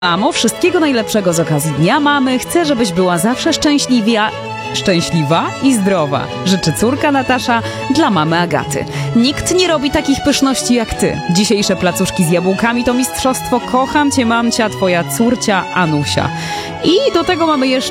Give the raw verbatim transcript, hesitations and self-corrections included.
Mamo, wszystkiego najlepszego z okazji Dnia Mamy. Chcę, żebyś była zawsze szczęśliwa, szczęśliwa i zdrowa. Życzy córka Natasza dla mamy Agaty. Nikt nie robi takich pyszności jak ty. Dzisiejsze placuszki z jabłkami to mistrzostwo. Kocham cię, mamcia, twoja córcia Anusia. I do tego mamy jeszcze